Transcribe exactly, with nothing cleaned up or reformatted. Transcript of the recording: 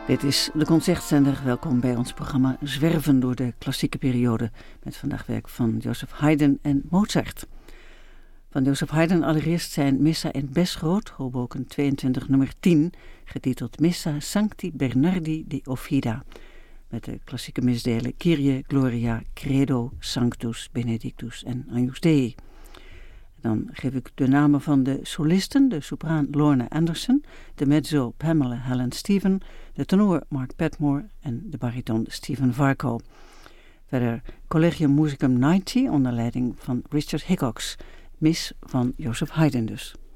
Dit is de Concertzender. Welkom bij ons programma Zwerven door de klassieke periode. Met vandaag werk van Joseph Haydn en Mozart. Van Joseph Haydn allereerst zijn Missa in Besgroot, Hoboken tweeëntwintig nummer tien, getiteld Missa Sancti Bernardi de Offida. Met de klassieke misdelen Kyrie, Gloria, Credo, Sanctus, Benedictus en Agnus Dei. Dan geef ik de namen van de solisten, de sopraan Lorna Anderson, de mezzo Pamela Helen Stephen, de tenor Mark Padmore en de bariton Stephen Varco. Verder Collegium Musicum negentig onder leiding van Richard Hickox, mis van Joseph Haydn dus.